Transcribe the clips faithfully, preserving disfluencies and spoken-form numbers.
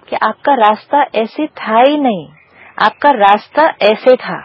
कि आपका रास्ता ऐसे था ही नहीं, आपका रास्ता ऐसे था.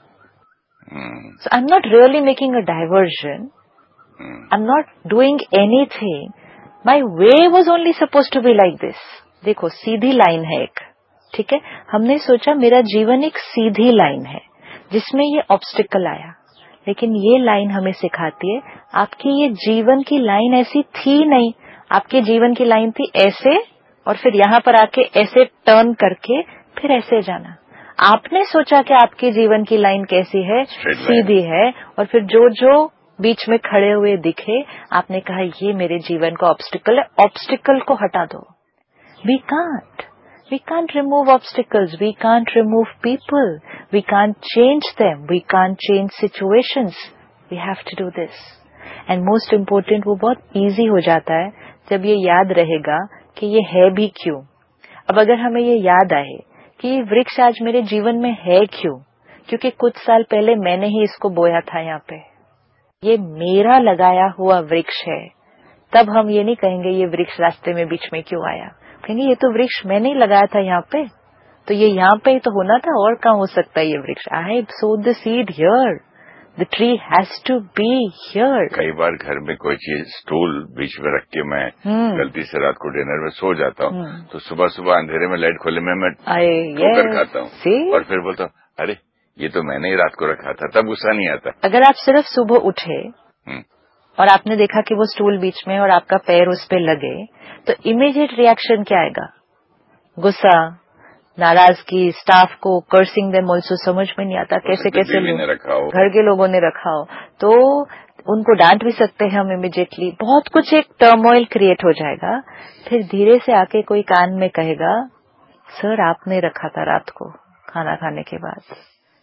Hmm. So I'm not really making a diversion. Hmm. I'm not doing anything. My way was only supposed to be like this. देखो सीधी लाइन है एक, ठीक है. हमने सोचा मेरा जीवन एक सीधी लाइन है जिसमें ये ऑब्स्टिकल आया, लेकिन ये लाइन हमें सिखाती है आपकी ये जीवन की लाइन ऐसी थी नहीं. आपके जीवन की लाइन थी ऐसे, और फिर यहाँ पर आके ऐसे टर्न करके फिर ऐसे जाना. आपने सोचा कि आपके जीवन की लाइन कैसी है, सीधी है, और फिर जो जो बीच में खड़े हुए दिखे आपने कहा ये मेरे जीवन का ऑब्स्टिकल है, ऑब्स्टिकल को हटा दो. We can't we can't remove obstacles, we can't remove people, we can't change them, we can't change situations. We have to do this. And most important, वो बहुत इजी हो जाता है जब ये याद रहेगा कि ये है भी क्यों. अब अगर हमें ये याद आए कि ये वृक्ष आज मेरे जीवन में है क्यों, क्योंकि कुछ साल पहले मैंने ही इसको बोया था, यहाँ पे ये मेरा लगाया हुआ वृक्ष है, तब हम ये नहीं कहेंगे ये वृक्ष रास्ते में बीच में क्यों आया. कहेंगे ये तो वृक्ष मैंने ही लगाया था यहाँ पे, तो ये यहाँ पे ही तो होना था, और कहाँ हो सकता है ये वृक्ष. आई सोड the seed here, the tree has to be here. कई बार घर में कोई चीज स्टूल बीच में रख के मैं hmm. गलती से रात को डिनर में सो जाता हूँ, hmm. तो सुबह सुबह अंधेरे में लाइट खोले में मैं ठोकर खाता हूँ और फिर बोलता हूँ अरे ये तो मैंने ही रात को रखा था. तब गुस्सा नहीं आता. अगर आप सिर्फ सुबह उठे hmm. और आपने देखा कि वो स्टूल बीच में और आपका पैर उस पे लगे, तो इमीडिएट रिएक्शन क्या आएगा? गुस्सा, नाराजगी, स्टाफ को कर्सिंग देम ऑल्सो. समझ में नहीं आता कैसे कैसे लोग, घर के लोगों ने रखा हो तो उनको डांट भी सकते हैं हम इमीडिएटली. बहुत कुछ एक टर्मोइल क्रिएट हो जाएगा. फिर धीरे से आके कोई कान में कहेगा सर आपने रखा था रात को खाना खाने के बाद.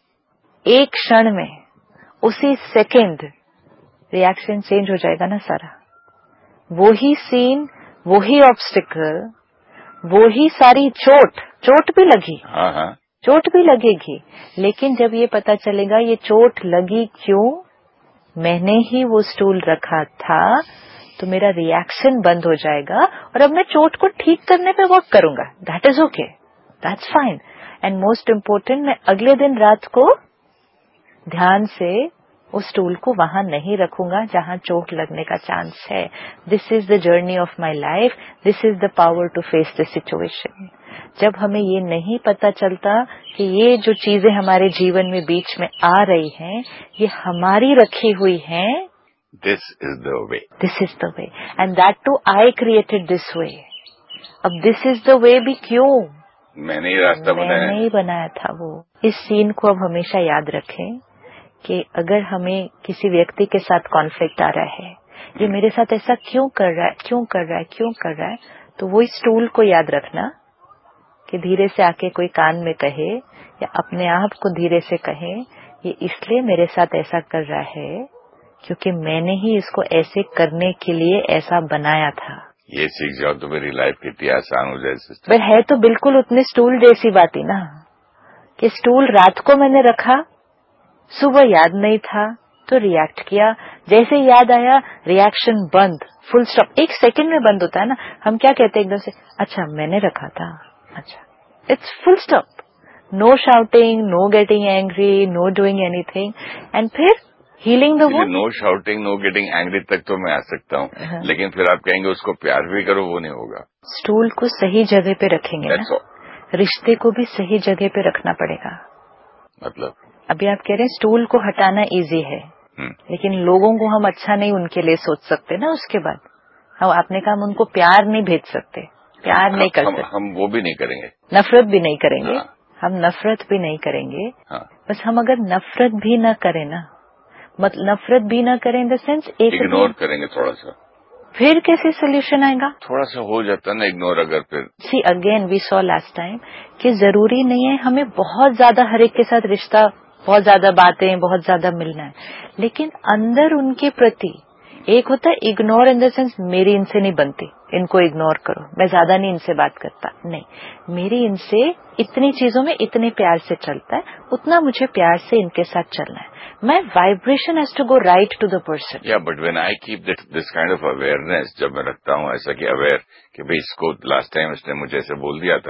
एक क्षण में, उसी सेकंड रिएक्शन चेंज हो जाएगा ना सारा. वो ही सीन, वो ही ऑब्स्टिकल, वो ही सारी चोट. चोट भी लगी, हाँ हाँ. चोट भी लगेगी, लेकिन जब ये पता चलेगा ये चोट लगी क्यों, मैंने ही वो स्टूल रखा था, तो मेरा रिएक्शन बंद हो जाएगा और अब मैं चोट को ठीक करने पे वर्क करूंगा. That is okay, that's fine. And most important, मैं अगले दिन रात को ध्यान से उस स्टूल को वहां नहीं रखूंगा जहां चोट लगने का चांस है. This is the journey of my life, this is the power to face the situation. जब हमें ये नहीं पता चलता कि ये जो चीजें हमारे जीवन में बीच में आ रही हैं, ये हमारी रखी हुई हैं, this is the way, this is the way, and that to I created this way. अब दिस इज द वे भी क्यों? मैंने ही रास्ता बनाया, मैंने ही बनाया था वो. इस सीन को अब हमेशा याद रखें कि अगर हमें किसी व्यक्ति के साथ कॉन्फ्लिक्ट आ रहा है, ये मेरे साथ ऐसा क्यों कर रहा है, क्यों कर रहा है, क्यों कर रहा है, तो वो इस टूल को याद रखना कि धीरे से आके कोई कान में कहे या अपने आप को धीरे से कहे ये इसलिए मेरे साथ ऐसा कर रहा है क्योंकि मैंने ही इसको ऐसे करने के लिए ऐसा बनाया था. ये सीख जाओ तो मेरी लाइफ कितनी आसान हो जाए सिस्टर. पर है तो बिल्कुल उतनी स्टूल जैसी बात ही ना, कि स्टूल रात को मैंने रखा, सुबह याद नहीं था तो रिएक्ट किया, जैसे याद आया रिएक्शन बंद, फुल स्टॉप. एक सेकंड में बंद होता है ना. हम क्या कहते हैं एकदम से, अच्छा मैंने रखा था, अच्छा, it's full stop. No shouting, know getting angry, know doing anything, and फिर healing the wound. No shouting, know getting angry तक तो मैं आ सकता हूँ, uh-huh. लेकिन फिर आप कहेंगे उसको प्यार भी करो, वो नहीं होगा. स्टूल को सही जगह पे रखेंगे ना, रिश्ते को भी सही जगह पे रखना पड़ेगा. मतलब अभी आप कह रहे हैं स्टूल को हटाना इजी है, hmm. लेकिन लोगों को हम अच्छा नहीं उनके लिए सोच सकते ना. उसके बाद हम आपने कहा हम उनको प्यार नहीं भेज सकते, प्यार हम, नहीं कर हम, सकते, हम वो भी नहीं करेंगे, नफरत भी नहीं करेंगे. हाँ. हम नफरत भी नहीं करेंगे, हाँ. बस हम अगर नफरत भी ना करें ना, मतलब नफरत भी ना करें इन द सेंस एक इग्नोर करेंगे थोड़ा सा, फिर कैसे सोल्यूशन आएगा? थोड़ा सा हो जाता ना इग्नोर. अगर फिर see again we saw last time कि जरूरी नहीं है हमें बहुत ज्यादा हर एक के साथ रिश्ता, बहुत ज्यादा बातें, बहुत ज्यादा मिलना है, लेकिन अंदर उनके प्रति एक होता है इग्नोर इन द सेंस मेरी इनसे नहीं बनती, इनको इग्नोर करो, मैं ज्यादा नहीं इनसे बात करता, नहीं, मेरी इनसे इतनी चीजों में इतने प्यार से चलता है, उतना मुझे प्यार से इनके साथ चलना है. My vibration has to go right to the person. Yeah, but when I keep this, this kind of awareness, जब मैं रखता हूँ ऐसा कि अवेयर कि भाई इसको लास्ट टाइम इसने मुझे ऐसे बोल दिया था,